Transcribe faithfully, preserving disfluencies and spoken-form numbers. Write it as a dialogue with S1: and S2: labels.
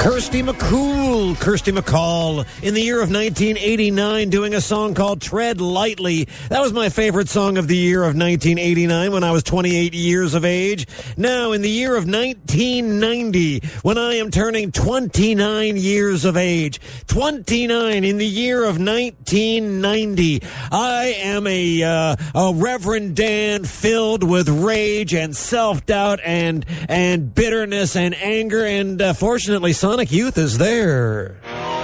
S1: Kirsty McCool, Kirsty McCall, in the year of nineteen eighty-nine, doing a song called Tread Lightly. That was my favorite song of the year of nineteen eighty-nine when I was twenty-eight years of age. Now, in the year of nineteen ninety, when I am turning twenty-nine years of age, twenty-nine in the year of nineteen ninety, I am a, uh, a Reverend Dan filled with rage and self-doubt and, and bitterness and anger, and uh, fortunately, Sonic Youth is there.